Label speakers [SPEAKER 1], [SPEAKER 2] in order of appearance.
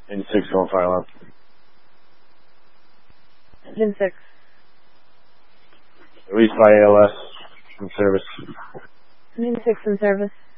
[SPEAKER 1] Engine 6 going fire alarm.
[SPEAKER 2] Engine 6.
[SPEAKER 1] Release by ALS in service.
[SPEAKER 2] Engine 6 in service.